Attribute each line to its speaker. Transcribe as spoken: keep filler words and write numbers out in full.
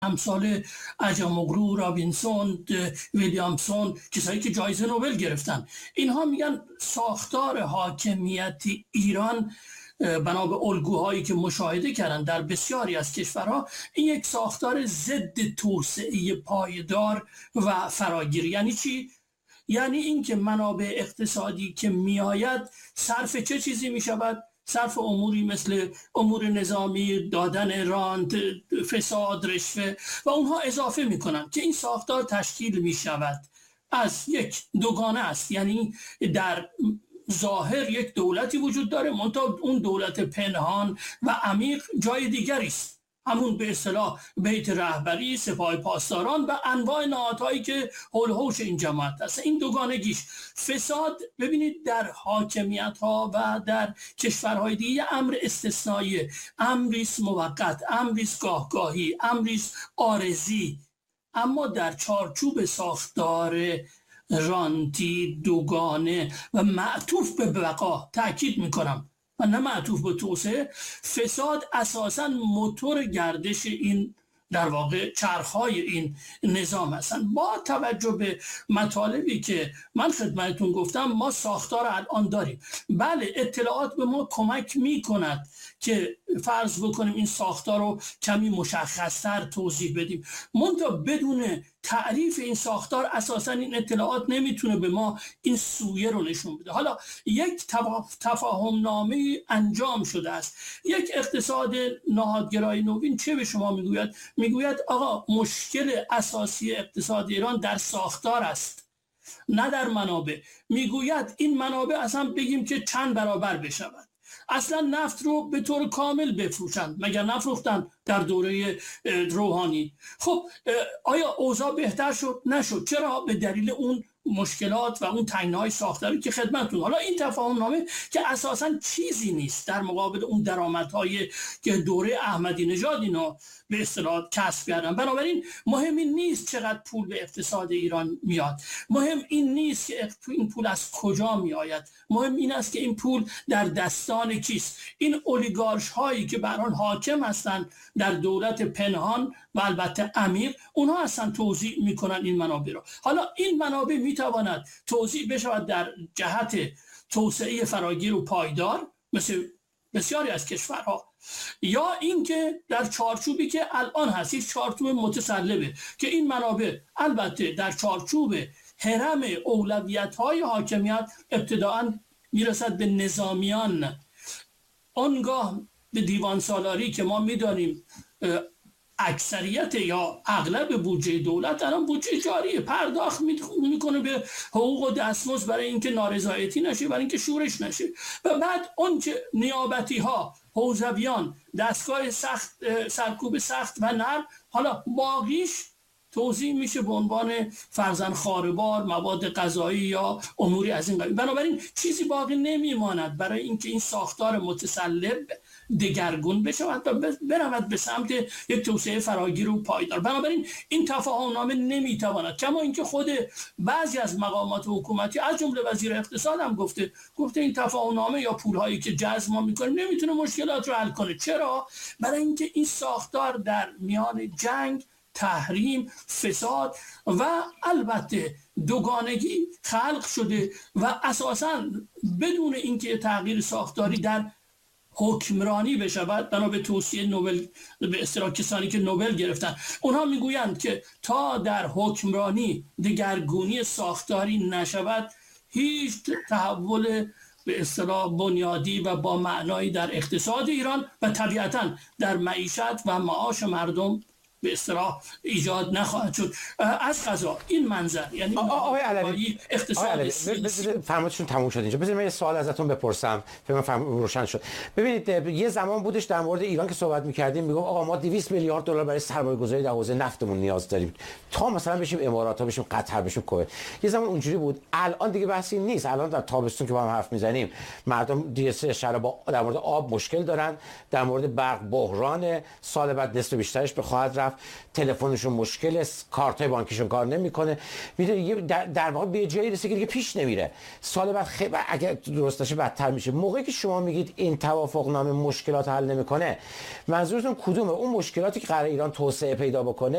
Speaker 1: امثال عجم‌اوغلو، رابینسون، ویلیامسون، کسایی که جایزه نوبل گرفتن، اینها میگن ساختار حاکمیت ایران بنا به الگوهایی که مشاهده کردن در بسیاری از کشورها، این یک ساختار ضد توسعه پایدار و فراگیر. یعنی چی؟ یعنی اینکه منابع اقتصادی که میآید صرف چه چیزی میشود؟ صرف اموری مثل امور نظامی، دادن رانت، فساد، رشوه و اونها اضافه میکنن که این ساختار تشکیل میشود از یک دوگانه است. یعنی در ظاهر یک دولتی وجود داره، منتها اون دولت پنهان و عمیق جای دیگری است، همون به اصطلاح بیت رهبری، سپاه پاسداران و انواع نهادهایی که حول و حوش این جماعت هست. این دوگانگیش فساد، ببینید در حاکمیت ها و در کشورهای دیگه امر استثنایی، امریست موقت، امریست گاهگاهی، امریست عارضی، اما در چارچوب ساختار رانتی، دوگانه و معطوف به بقا، تأکید میکنم و نه معطوف به توسعه، فساد اساساً موتور گردش این در واقع چرخهای این نظام هستن. با توجه به مطالبی که من خدمتتون گفتم، ما ساختار الان داریم. بله، اطلاعات به ما کمک میکند که فرض بکنیم این ساختار رو کمی مشخص‌تر توضیح بدیم، منتها بدون تعریف این ساختار اساساً این اطلاعات نمیتونه به ما این سویه رو نشون بده. حالا یک تفاهم نامه انجام شده است. یک اقتصاد نهادگرای نوین چه به شما میگوید؟ میگوید آقا مشکل اساسی اقتصاد ایران در ساختار است، نه در منابع. میگوید این منابع اصلا بگیم که چند برابر بشود، اصلا نفت رو به طور کامل بفروشند، مگر نفروختن در دوره روحانی؟ خب آیا اوضاع بهتر شد؟ نشد. چرا؟ به دلیل اون مشکلات و اون تنگناهای ساختاری که خدمتتون. حالا این تفاهم نامه که اساساً چیزی نیست در مقابل اون درآمدهای که دوره احمدی نژاد اینا به اصطلاح کسب کردن. بنابراین مهم این نیست چقدر پول به اقتصاد ایران میاد، مهم این نیست که این پول از کجا میآید، مهم این است که این پول در دستان کیست. این اولیگارش هایی که بر آن حاکم هستند در دولت پنهان و البته عمیق، اونها اصلا توزیع میکنن این منابع رو. حالا این منابع میتواند توزیع بشود در جهت توسعه فراگیر و پایدار مثل بسیاری از کشورها، یا اینکه در چارچوبی که الان هست، یک چارچوب متسلبه که این منابع البته در چارچوب هرم اولویت‌های حاکمیت ابتداعاً میرسد به نظامیان، آنگاه به دیوان سالاری که ما میدانیم اکثریت یا اغلب بودجه دولت الان بودجه جاری پرداخت میکنه به حقوق و دستمزد برای اینکه نارضایتی نشه، برای اینکه شورش نشه. و بعد اون که نیابتی ها، حوزویان، دستگاه سخت، سرکوب سخت و نرم، حالا باقیش توزیع میشه به عنوان فرزند خواره‌بار، مواد غذایی یا اموری از این قبیل. بنابراین چیزی باقی نمیماند برای اینکه این ساختار متسلب دگرگون بشود و برود به سمت یک توسعه فراگیر و پایدار. بنابراین این تفاهم نامه نمیتواند، کما اینکه خود بعضی از مقامات حکومتی از جمله وزیر اقتصاد هم گفته گفته این تفاهم نامه یا پولهایی که جذب ما میکنیم نمیتونه مشکلات رو حل کنه. چرا؟ برای اینکه این ساختار در میان جنگ، تحریم، فساد و البته دوگانگی خلق شده و اساساً بدون اینکه تغییر ساختاری در حکمرانی بشود، بنا به توصیه نوبل، به اصطلاح کسانی که نوبل گرفتن، اونها میگویند که تا در حکمرانی دگرگونی ساختاری نشود، هیچ تحول به اصطلاح بنیادی و با معنایی در اقتصاد ایران و طبیعتاً در معیشت و معاش مردم به اصطلاح ایجاد نخواهد شد. از قضا این منظر، یعنی
Speaker 2: آقای علوی
Speaker 1: اقتصاد
Speaker 2: فرمایشتون تموم شد اینجا. بذارید من یه سوال ازتون بپرسم فکر کنم روشن شد. ببینید یه زمان بودش در مورد ایران که صحبت می‌کردیم میگم آقا ما دویست میلیارد دلار برای سرمایه‌گذاری در حوزه نفتمون نیاز داریم، تا مثلا بشیم امارات ها، بشیم قطر، بشیم کویت. یه زمان اونجوری بود. الان دیگه بحثی نیست. الان در تابستون که با هم حرف میزنیم مردم دیگه سه شهر با در مورد آب مشکل دارن، در مورد برق بحران، سال بعد نصف بیشترش به خواهد رفت. طرف تلفنشون مشکل است، کارت بانکیشون کار نمیکنه، میدونی در, در واقع به جایی رسه که دیگه پیش نمیره. سال بعد خیلی اگه درست باشه بدتر میشه. موقعی که شما میگید این توافق نامه مشکلات حل نمیکنه، منظورتون کدومه؟ اون مشکلاتی که قرار ایران توسعه پیدا بکنه